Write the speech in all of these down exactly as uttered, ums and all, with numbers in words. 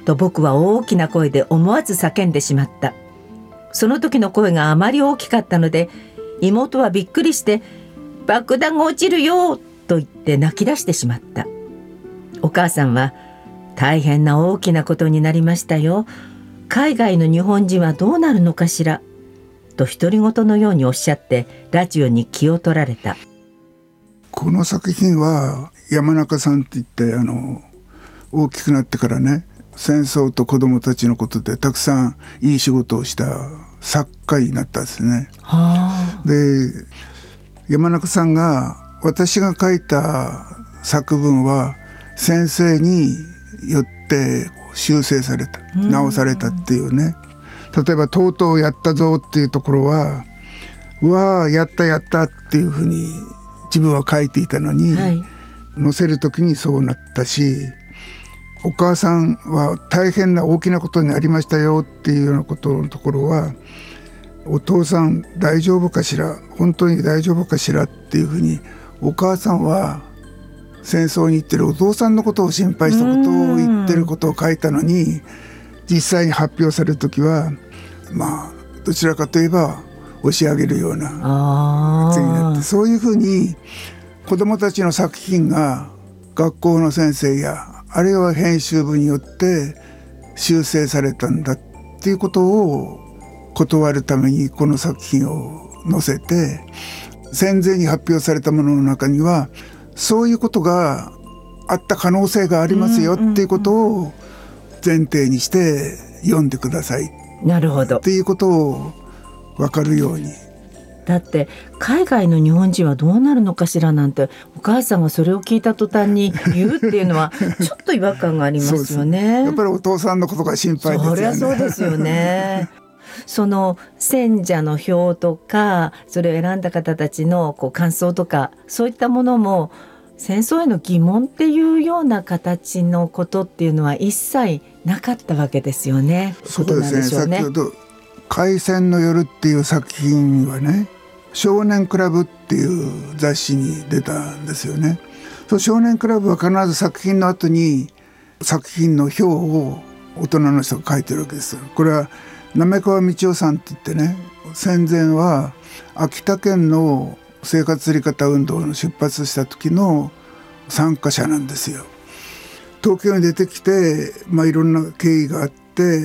と僕は大きな声で思わず叫んでしまった。その時の声があまり大きかったので、妹はびっくりして爆弾が落ちるよと言って泣き出してしまった。お母さんは、大変な大きなことになりましたよ。海外の日本人はどうなるのかしらと独り言のようにおっしゃってラジオに気を取られた。 この作品は山中さんって言って、あの大きくなってからね、戦争と子どもたちのことでたくさんいい仕事をした作家になったんですね。で、山中さんが、私が書いた作文は先生によって修正された、直されたっていうね。例えばとうとうやったぞっていうところは、うわあやったやったっていうふうに自分は書いていたのに、はい、載せる時にそうなったし、お母さんは大変な大きなことになりましたよっていうようなことのところは、お父さん大丈夫かしら、本当に大丈夫かしらっていうふうに、お母さんは戦争に行ってるお父さんのことを心配したことを言ってることを書いたのに、実際に発表される時は、まあどちらかといえば押し上げるような発言になって、そういうふうに子どもたちの作品が学校の先生やあるいは編集部によって修正されたんだっていうことを断るためにこの作品を載せて、戦前に発表されたものの中にはそういうことがあった可能性がありますよっていうことを前提にして読んでください、 なるほどっていうことを分かるように。 だって海外の日本人はどうなるのかしらなんて、お母さんがそれを聞いた途端に言うっていうのはちょっと違和感がありますよね。 やっぱりお父さんのことが心配ですよね。 そりゃそうですよね。その選者の票とか、それを選んだ方たちのこう感想とか、そういったものも戦争への疑問っていうような形のことっていうのは一切なかったわけですよね。 そうですね。先ほど海戦の夜っていう作品はね、少年クラブっていう雑誌に出たんですよね。そう、少年クラブは必ず作品の後に作品の表を大人の人が書いてるわけですよ。これは滑川道夫さんって言ってね、戦前は秋田県の生活釣り方運動の出発した時の参加者なんですよ。東京に出てきて、まあ、いろんな経緯があって、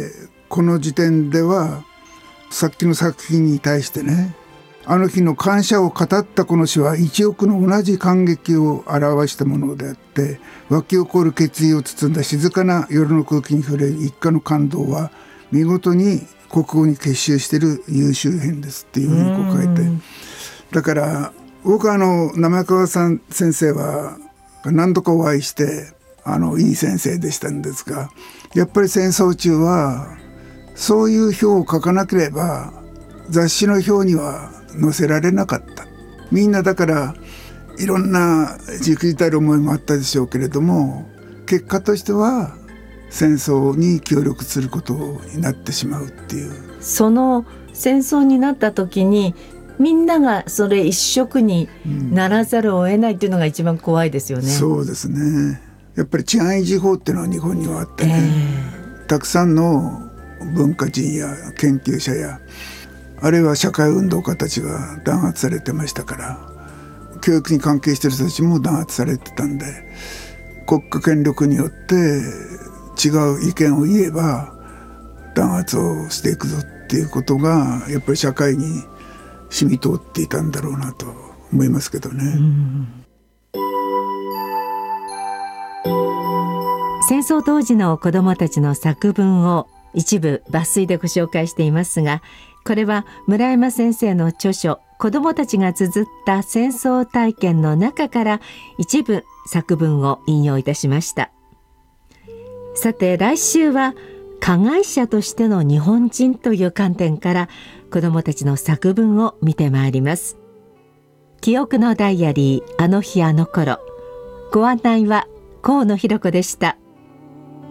この時点ではさっきの作品に対してね、あの日の感謝を語ったこの詩は一億の同じ感激を表したものであって、湧き起こる決意を包んだ静かな夜の空気に触れる一家の感動は見事に国語に結集している優秀編ですっていうふうにこう書いて、だから僕はあの滑川さん先生は何度かお会いして、あのいい先生でしたんですが、やっぱり戦争中はそういう表を書かなければ雑誌の表には載せられなかった。みんなだからいろんなじくじたる思いもあったでしょうけれども、結果としては戦争に協力することになってしまうっていう。その戦争になった時にみんながそれ一色にならざるを得ないっていうのが一番怖いですよね、うん、 そうですね。やっぱり治安維持法っていうのは日本にはあってね、えー、たくさんの文化人や研究者やあるいは社会運動家たちが弾圧されてましたから、教育に関係している人たちも弾圧されてたんで、国家権力によって違う意見を言えば弾圧をしていくぞっていうことがやっぱり社会に染み通っていたんだろうなと思いますけどね、うん、 戦争当時の子どもたちの作文を一部抜粋でご紹介していますが、これは村山先生の著書子どもたちが綴った戦争体験の中から一部作文を引用いたしました。さて来週は加害者としての日本人という観点から子どもたちの作文を見てまいります。記憶のダイアリー、あの日あの頃。ご案内は河野弘子でした。